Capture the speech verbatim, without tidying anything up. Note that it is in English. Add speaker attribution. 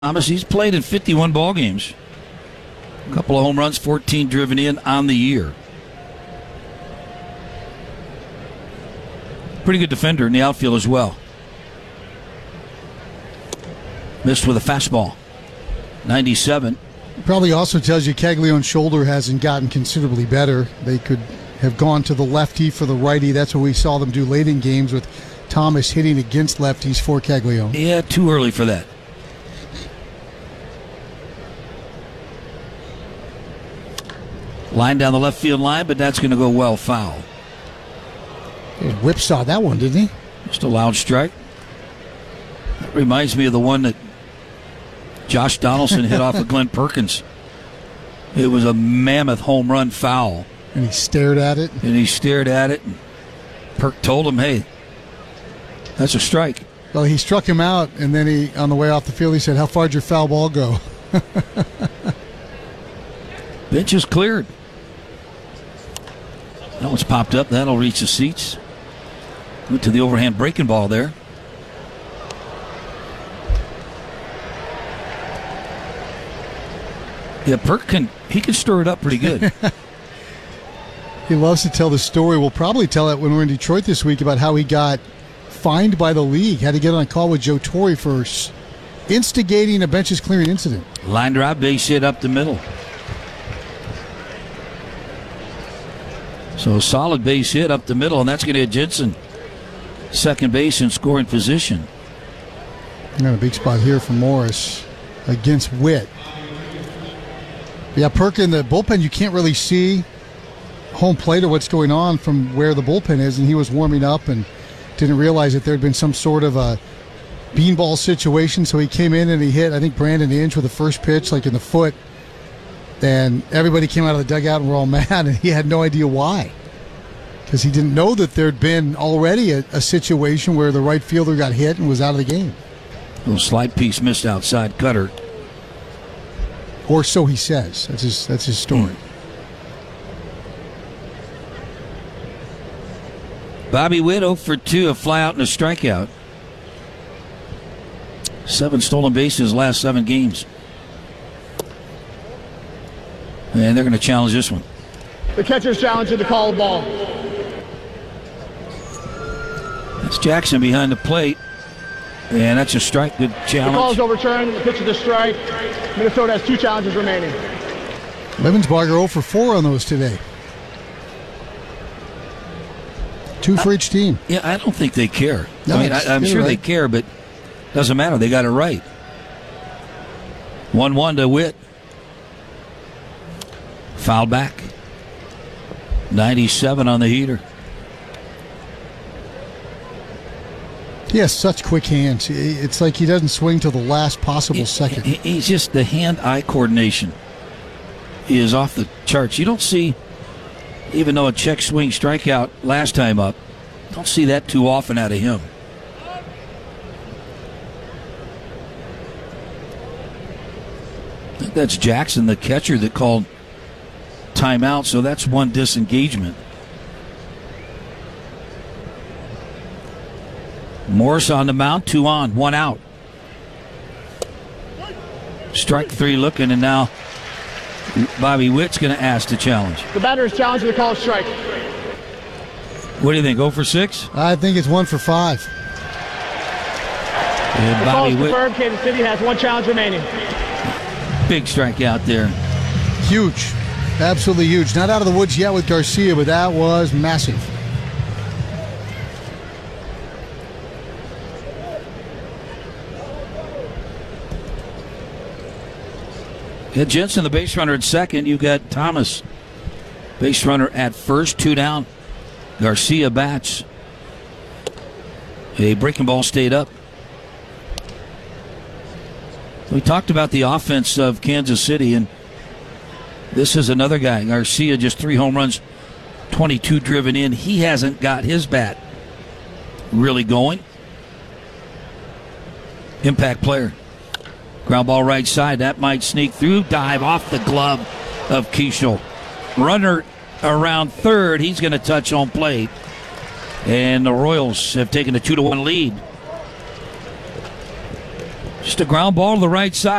Speaker 1: Thomas, he's played in fifty-one ball games. A couple of home runs, fourteen driven in on the year. Pretty good defender in the outfield as well. Missed with a fastball. ninety-seven.
Speaker 2: Probably also tells you Caglianone's shoulder hasn't gotten considerably better. They could have gone to the lefty for the righty. That's what we saw them do late in games with Thomas hitting against lefties for Caglianone.
Speaker 1: Yeah, too early for that. Line down the left field line, but that's going to go well foul.
Speaker 2: He whipsawed that one, didn't he?
Speaker 1: Just a loud strike. That reminds me of the one that Josh Donaldson hit off of Glenn Perkins. It was a mammoth home run foul.
Speaker 2: And he stared at it.
Speaker 1: And he stared at it. And Perk told him, hey, that's a strike.
Speaker 2: Well, he struck him out, and then he, on the way off the field, he said, how far did your foul ball go?
Speaker 1: Bench is cleared. That one's popped up. That'll reach the seats. Went to the overhand breaking ball there. Yeah, Perk can he can stir it up pretty good.
Speaker 2: He loves to tell the story. We'll probably tell it when we're in Detroit this week about how he got fined by the league. Had to get on a call with Joe Torre for instigating a benches clearing incident.
Speaker 1: Line drive, base hit up the middle. So a solid base hit up the middle, and that's going to hit Jensen. Second base in scoring position.
Speaker 2: And a big spot here for Morris against Witt. Yeah, Perk in the bullpen, you can't really see home plate or what's going on from where the bullpen is, and he was warming up and didn't realize that there had been some sort of a beanball situation, so he came in and he hit, I think, Brandon Inge with the first pitch, like in the foot, and everybody came out of the dugout and were all mad, and he had no idea why, because he didn't know that there'd been already a, a situation where the right fielder got hit and was out of the game.
Speaker 1: A little slide piece missed outside cutter.
Speaker 2: Or so he says. That's his, that's his story.
Speaker 1: Mm. Bobby Witt oh for two, a fly out and a strikeout. Seven stolen bases last seven games. And they're going to challenge this one.
Speaker 3: The catcher's challenging to call the ball.
Speaker 1: That's Jackson behind the plate. And that's a strike. Good challenge.
Speaker 3: The call is overturned. The pitch is a strike. Minnesota has two challenges remaining.
Speaker 2: Lebensbarger oh for four on those today. Two for each team.
Speaker 1: Yeah, I don't think they care.
Speaker 2: No,
Speaker 1: I mean, I, I'm sure
Speaker 2: right.
Speaker 1: they care, but doesn't matter. They got it right. one one to Witt. Foul back. ninety-seven on the heater.
Speaker 2: He has such quick hands. It's like he doesn't swing till the last possible second.
Speaker 1: He's just, the hand-eye coordination is off the charts. You don't see, even though a check swing strikeout last time up, don't see that too often out of him. I think that's Jackson, the catcher, that called timeout, so that's one disengagement. Morris on the mound, two on, one out. Strike three looking, and now Bobby Witt's going to ask to challenge.
Speaker 3: The batter is challenging to call a strike.
Speaker 1: What do you think, oh for six?
Speaker 2: I think it's one for five.
Speaker 1: And
Speaker 3: the
Speaker 1: Bobby
Speaker 3: call is
Speaker 1: Witt,
Speaker 3: confirmed. Kansas City has one challenge remaining.
Speaker 1: big strikeout there.
Speaker 2: Huge. Absolutely huge. Not out of the woods yet with Garcia, but that was massive.
Speaker 1: Got Jensen, the base runner, at second. You got Thomas, base runner, at first. Two down. Garcia bats. A breaking ball stayed up. We talked about the offense of Kansas City, and this is another guy. Garcia, just three home runs, twenty-two driven in. He hasn't got his bat really going. Impact player. Ground ball right side. That might sneak through. Dive off the glove of Keishel. Runner around third. He's going to touch home plate. And the Royals have taken a two to one lead. Just a ground ball to the right side.